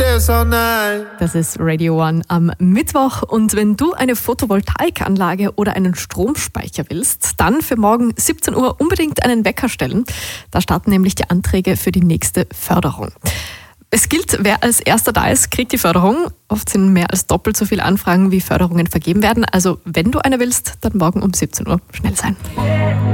dance all night. Das ist Radio One am Mittwoch. Und wenn du eine Photovoltaikanlage oder einen Stromspeicher willst, dann für morgen 17 Uhr unbedingt einen Wecker stellen. Da starten nämlich die Anträge für die nächste Förderung. Es gilt, wer als erster da ist, kriegt die Förderung. Oft sind mehr als doppelt so viele Anfragen, wie Förderungen vergeben werden. Also wenn du eine willst, dann morgen um 17 Uhr schnell sein.